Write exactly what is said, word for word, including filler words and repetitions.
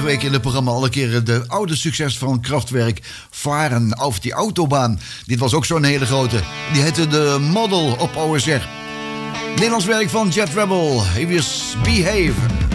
week in het programma al een keer de oude succes van Kraftwerk, Varen auf die Autobaan. Dit was ook zo'n hele grote. Die heette de Model op O S R. Nederlands werk van Jet Rebel. He was Behave.